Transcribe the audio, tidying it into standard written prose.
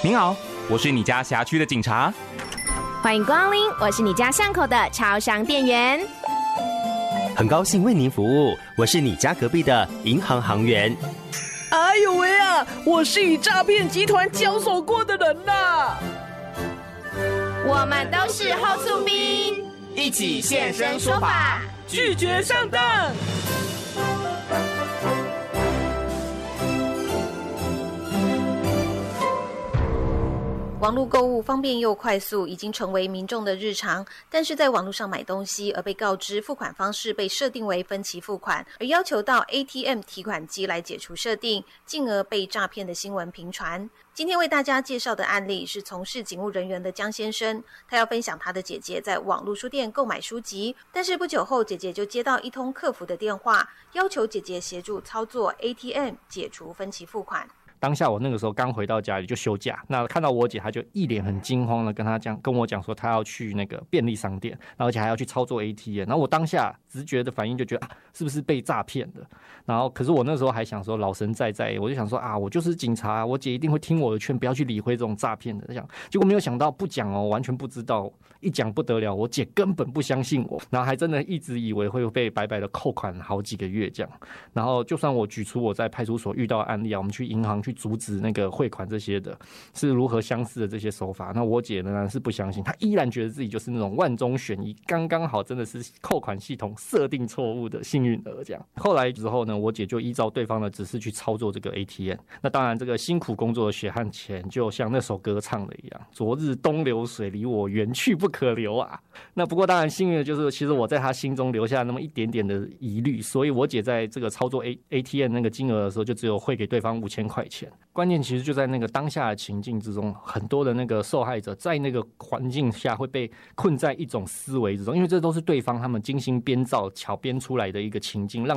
您好，我是你家辖区的警察。 欢迎光临，我是你家巷口的超商店员。 很高兴为您服务，我是你家隔壁的银行行员。 哎呦喂啊，我是与诈骗集团交手过的人呐。 我们都是后厝兵， 一起现身说法， 拒绝上当。 网络购物方便又快速，已经成为民众的日常。但是在网络上买东西而被告知付款方式被设定为分期付款，而要求到 ATM 提款机来解除设定，进而被诈骗的新闻频传。今天为大家介绍的案例是从事警务人员的江先生，他要分享他的姐姐在网络书店购买书籍，但是不久后姐姐就接到一通客服的电话，要求姐姐协助操作 ATM 解除分期付款。 当下我那个时候刚回到家里就休假，那看到我姐，她就一脸很惊慌的跟我讲说，她要去那个便利商店，然后而且还要去操作 ATM。然后我当下直觉的反应就觉得是不是被诈骗的？然后可是我那时候还想说老神在在，我就想说我就是警察，我姐一定会听我的劝，不要去理会这种诈骗的。结果没有想到不讲哦，完全不知道，一讲不得了，我姐根本不相信我，然后还真的一直以为会被白白的扣款好几个月这样。然后就算我举出我在派出所遇到的案例我们去银行去阻止那个汇款这些的，是如何相似的这些手法，那我姐呢是不相信，她依然觉得自己就是那种万中选一，刚刚好真的是扣款系统设定错误的幸运儿这样。后来之后呢，我姐就依照对方的指示去操作这个 ATM。那当然这个辛苦工作的血汗钱，就像那首歌唱的一样，昨日东流水离我远去不可留啊。那不过当然幸运的就是，其实我在她心中留下那么一点点的疑虑，所以我姐在这个操作 ATM 那个金额的时候，就只有汇给对方5000块钱。关键其实就在那个当下的情境之中，很多的那个受害者在那个环境下会被困在一种思维之中，因为这都是对方他们精心编造巧编出来的一个情境，让